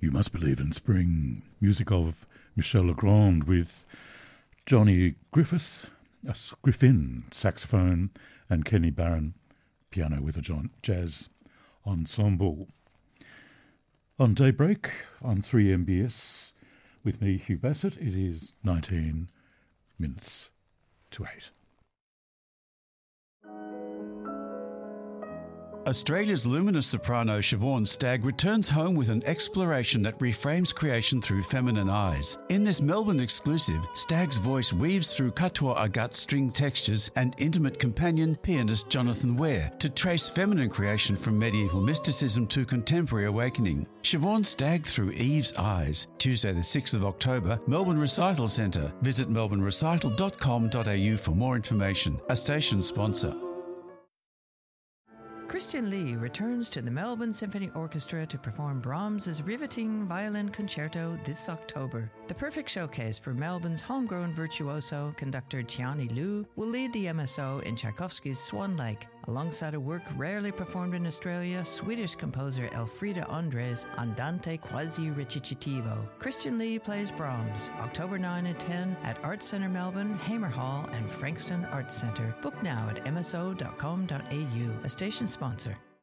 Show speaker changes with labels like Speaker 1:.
Speaker 1: You Must Believe in Spring, music of Michel Legrand with Johnny Griffin, saxophone, and Kenny Barron, piano with a jazz ensemble. On Daybreak, on 3MBS, with me, Hugh Bassett, it is 19 minutes to 8.
Speaker 2: Australia's luminous soprano Siobhan Stagg returns home with an exploration that reframes creation through feminine eyes. In this Melbourne exclusive, Stagg's voice weaves through Katoa Agat string textures and intimate companion pianist Jonathan Ware to trace feminine creation from medieval mysticism to contemporary awakening. Siobhan Stagg through Eve's eyes. Tuesday the 6th of October, Melbourne Recital Centre. Visit melbournerecital.com.au for more information. A station sponsor.
Speaker 3: Christian Lee returns to the Melbourne Symphony Orchestra to perform Brahms's riveting violin concerto this October. The perfect showcase for Melbourne's homegrown virtuoso, conductor Tiani Liu, will lead the MSO in Tchaikovsky's Swan Lake, alongside a work rarely performed in Australia, Swedish composer Elfrida Andres' Andante quasi recitativo. Christian Lee plays Brahms, October 9 and 10 at Arts Centre Melbourne, Hamer Hall and Frankston Arts Centre. Book now at mso.com.au, a station sponsor.